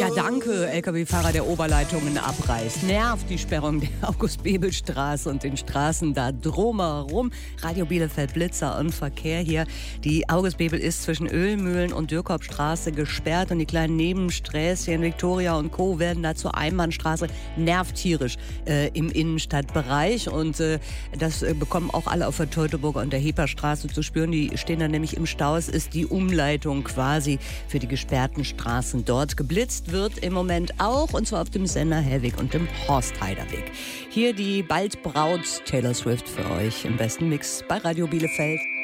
Ja, danke, Lkw-Fahrer, der Oberleitungen abreißt. Nervt die Sperrung der August-Bebel-Straße und den Straßen da drumherum. Radio Bielefeld, Blitzer und Verkehr hier. Die August-Bebel ist zwischen Ölmühlen und Dürkopstraße gesperrt und die kleinen Nebensträßchen Victoria und Co. werden da zur Einbahnstraße. Nervt tierisch im Innenstadtbereich und das bekommen auch alle auf der Teutoburger und der Heperstraße zu spüren. Die stehen dann nämlich im Stau. Es ist die Umleitung quasi für die gesperrten Straßen dort. Geblitzt wird im Moment auch, und zwar auf dem Sender Hellweg und dem Horstheiderweg. Hier die bald Braut Taylor Swift für euch im besten Mix bei Radio Bielefeld.